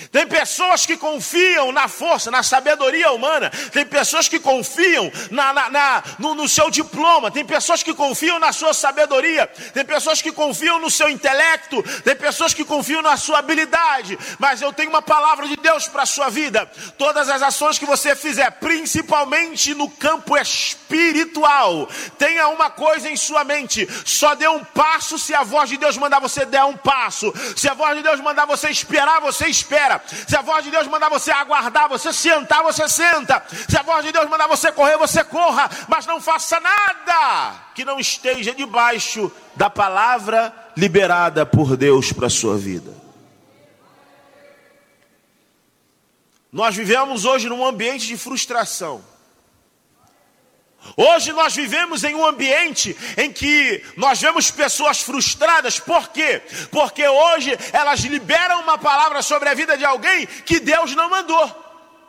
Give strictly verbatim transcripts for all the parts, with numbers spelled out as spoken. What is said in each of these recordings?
Tem pessoas que confiam na força, na sabedoria humana. Tem pessoas que confiam na, na, na, no, no seu diploma. Tem pessoas que confiam na sua sabedoria. Tem pessoas que confiam no seu intelecto. Tem pessoas que confiam na sua habilidade. Mas eu tenho uma palavra de Deus para a sua vida. Todas as ações que você fizer, principalmente no campo espiritual, tenha uma coisa em sua mente: só dê um passo se a voz de Deus mandar você dar um passo. Se a voz de Deus mandar você esperar, você espera. Se a voz de Deus mandar você aguardar, você sentar, você senta. Se a voz de Deus mandar você correr, você corra. Mas não faça nada que não esteja debaixo da palavra liberada por Deus para a sua vida. Nós vivemos hoje num ambiente de frustração. Hoje nós vivemos em um ambiente em que nós vemos pessoas frustradas. Por quê? Porque hoje elas liberam uma palavra sobre a vida de alguém que Deus não mandou.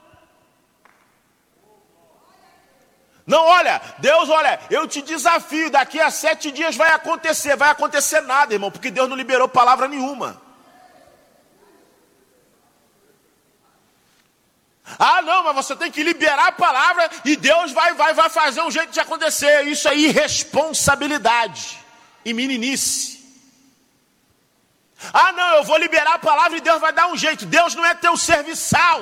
Não, olha, Deus, olha, eu te desafio, daqui a sete dias vai acontecer. Vai acontecer nada, irmão, porque Deus não liberou palavra nenhuma. Ah, não, mas você tem que liberar a palavra e Deus vai, vai, vai fazer um jeito de acontecer. Isso é irresponsabilidade e meninice. Ah, não, eu vou liberar a palavra e Deus vai dar um jeito. Deus não é teu serviçal.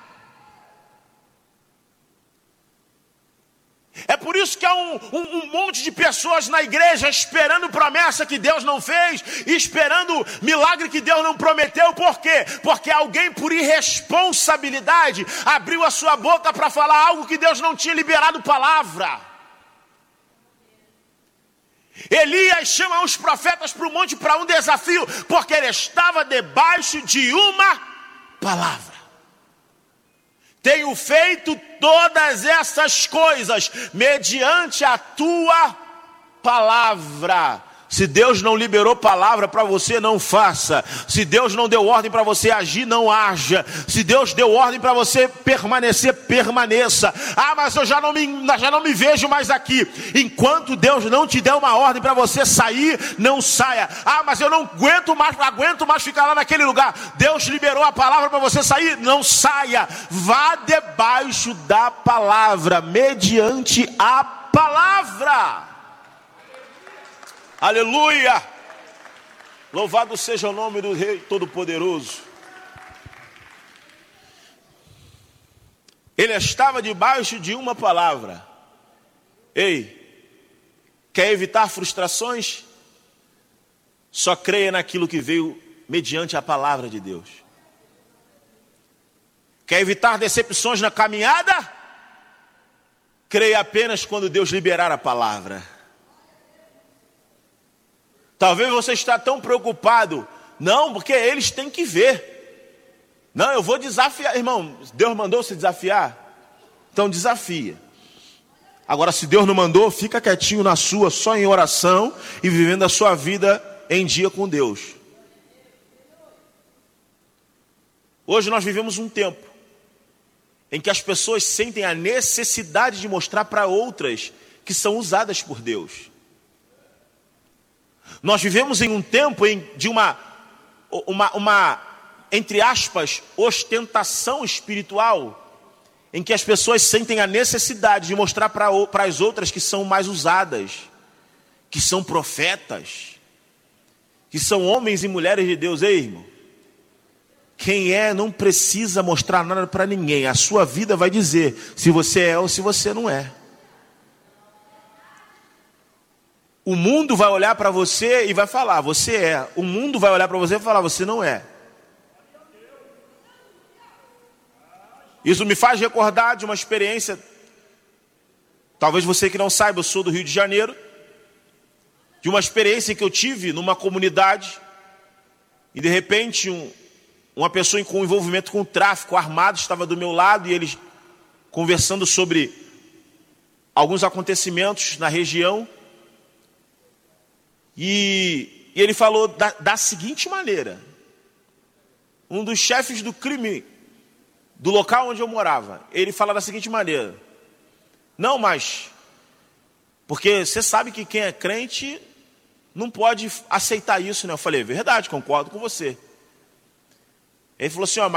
É por isso que há um, um, um monte de pessoas na igreja esperando promessa que Deus não fez, e esperando milagre que Deus não prometeu. Por quê? Porque alguém, por irresponsabilidade, abriu a sua boca para falar algo que Deus não tinha liberado palavra. Elias chama os profetas para o monte para um desafio, porque ele estava debaixo de uma palavra. Tenho feito todas essas coisas mediante a tua palavra. Se Deus não liberou palavra para você, não faça. Se Deus não deu ordem para você agir, não haja. Se Deus deu ordem para você permanecer, permaneça. Ah, mas eu já não, me, já não me vejo mais aqui. Enquanto Deus não te der uma ordem para você sair, não saia. Ah, mas eu não aguento mais, não aguento mais ficar lá naquele lugar. Deus liberou a palavra para você sair, não saia. Vá debaixo da palavra, mediante a palavra. Aleluia! Louvado seja o nome do Rei Todo-Poderoso. Ele estava debaixo de uma palavra. Ei, quer evitar frustrações? Só creia naquilo que veio mediante a palavra de Deus. Quer evitar decepções na caminhada? Creia apenas quando Deus liberar a palavra. Talvez você está tão preocupado. Não, porque eles têm que ver. Não, eu vou desafiar. Irmão, Deus mandou você desafiar? Então desafia. Agora, se Deus não mandou, fica quietinho na sua, só em oração e vivendo a sua vida em dia com Deus. Hoje nós vivemos um tempo em que as pessoas sentem a necessidade de mostrar para outras que são usadas por Deus. Nós vivemos em um tempo em, de uma, uma, uma, entre aspas, ostentação espiritual, em que as pessoas sentem a necessidade de mostrar para as outras que são mais usadas, que são profetas, que são homens e mulheres de Deus. Ei, irmão, quem é não precisa mostrar nada para ninguém. A sua vida vai dizer se você é ou se você não é. O mundo vai olhar para você e vai falar, você é. O mundo vai olhar para você e falar, você não é. Isso me faz recordar de uma experiência. Talvez você que não saiba, eu sou do Rio de Janeiro. De uma experiência que eu tive numa comunidade. E de repente um, uma pessoa com envolvimento com o tráfico armado estava do meu lado. E eles conversando sobre alguns acontecimentos na região. E, e ele falou da, da seguinte maneira. Um dos chefes do crime do local onde eu morava, ele fala da seguinte maneira: não, mas porque você sabe que quem é crente não pode aceitar isso, né? Eu falei, verdade, concordo com você. Ele falou assim, ó,